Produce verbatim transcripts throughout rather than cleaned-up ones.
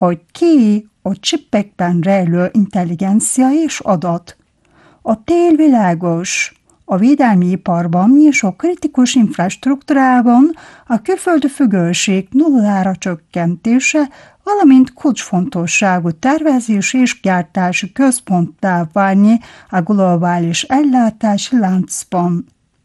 hogy ki a csipekben rejlő intelligencia és adat. A tél világos. A védelmi iparban és a kritikus infrastruktúrában a külföldi függőség nullára csökkentése, valamint kulcsfontosságú tervezés és gyártási központtá válni a globális ellátási láncban.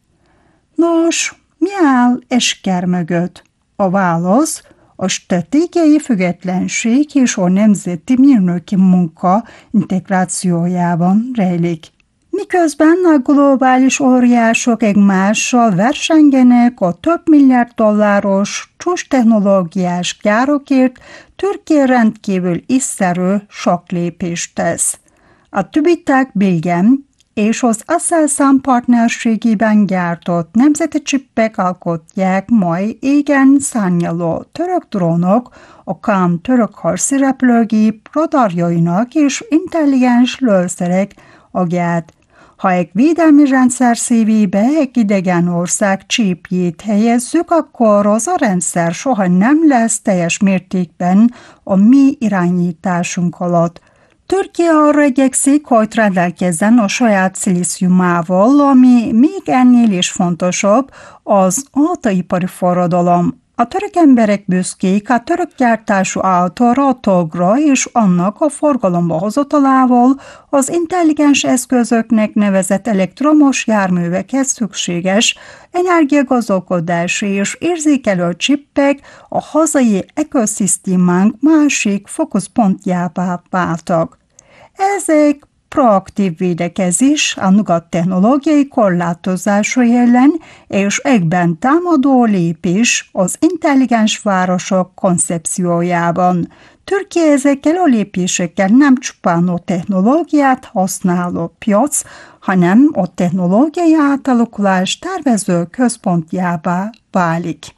Nos, mi áll e siker mögött? A válasz a stratégiai függetlenség és a nemzeti mérnöki munka integrációjában rejlik. Miközben a globális óriások egymással versengenek a több milliárd dolláros csúcstechnológiás gyárokért, Türkiye rendkívül észszerű sok lépést tesz. A TÜBİTAK Bilgem és az Aselsan partnerségében gyártott nemzeti csippek alkotják mai égen szárnyaló török drónok, a Kám török harci repülőgép radarjainak és intelligens lőszerek agját. Ha egy védelmi rendszer szívébe egy idegen ország csípjét helyezzük, akkor az a rendszer soha nem lesz teljes mértékben a mi irányításunk alatt. Türkiye arra igyekszik, hogy rendelkezzen a saját szilíciumával, ami még ennél is fontosabb, az autóipari forradalom. A török emberek büszkék a török gyártású autóra, a togra és annak a forgalomba hozatalával az intelligens eszközöknek nevezett elektromos járművekhez szükséges energiagazdálkodási és érzékelő csippek a hazai ökoszisztémánk másik fókuszpontjává váltak. Ezek proaktív védekezés a nyugat technológiai korlátozásai ellen és egyben támadó lépés az intelligens városok koncepciójában. Türkiye ezekkel a lépésekkel nem csupán a technológiát használó piac, hanem a technológiai átalakulás tervező központjává válik.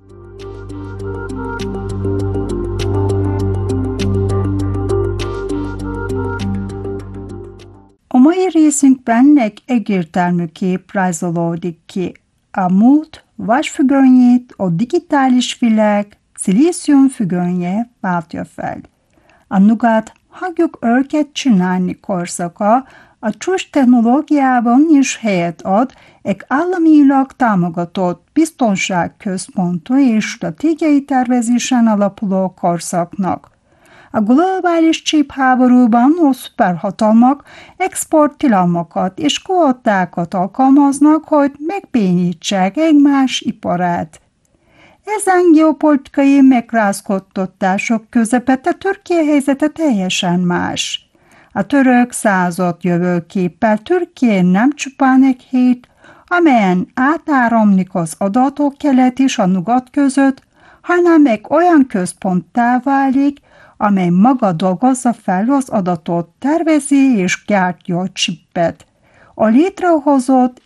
A mai részünkben egy egyértelmű kép rajzolódik ki. A múlt vasfüggönyét a digitális világ szilícium függönye váltja fel. A nyugat hagyjuk őket csinálni korszaka, a csúcs technológiában is helyet ad egy államilag támogatott biztonságközpontú és stratégiai tervezésen alapuló korszaknak. A globális csípháborúban a szuperhatalmak exporttilalmakat és kvótákat alkalmaznak, hogy megbénítsák egymás iparát. Ezen geopolitikai megrázkódtatások közepette Türkiye helyzete teljesen más. A török század jövőképpel Türkiye nem csupán egy hét, amelyen átáramlik az adatok kelet és a nyugat között, hanem egy olyan központtá válik, amely maga dolgozza fel az adatot, tervezi és gyártja a csippet. A létrehozott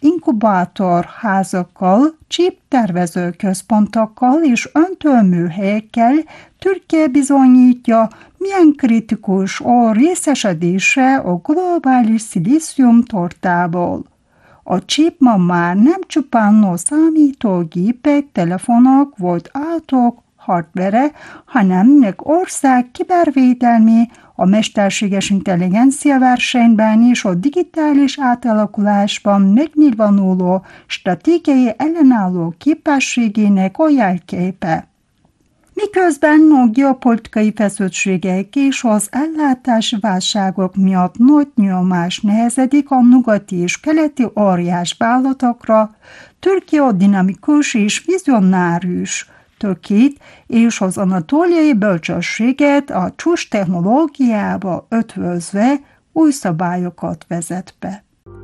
inkubátorházakkal, csíptervező központokkal és öntőműhelyekkel Türkiye bizonyítja, milyen kritikus a részesedése a globális szilícium tortából. A csíp ma már nem csupán a számítógépek, telefonok vagy autók hardvere, hanem egy ország kibervédelmi, a mesterséges intelligencia versenyben és a digitális átalakulásban megnyilvánuló stratégiai ellenálló képességének a jelképe. Miközben a geopolitikai feszültségek és az ellátási válságok miatt nagy nyomás nehezedik a nyugati és keleti óriás vállalatokra, Türkiye dinamikus és vizionárius tökét és az anatóliai bölcsességet a csúcs technológiába ötvözve új szabályokat vezet be.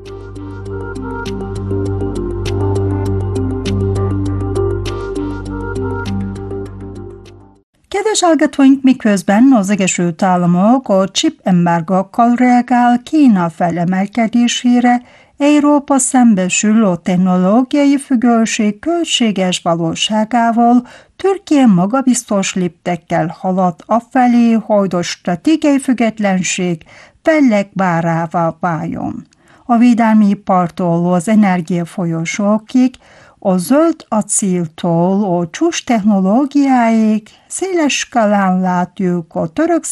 Kedves hallgatóink, miközben az Egyesült Államok a chip embargókkal reagál Kína felemelkedésére, Európa szembesül a technológiai függőség költséges valóságával, Türkiye magabiztos léptekkel halad afelé, hogy a stratégiai függetlenség fellegvárává váljon. A védelmi ipartól az energiafolyosókig, a zöld acéltól a csúcs technológiáig széles skálán látjuk a török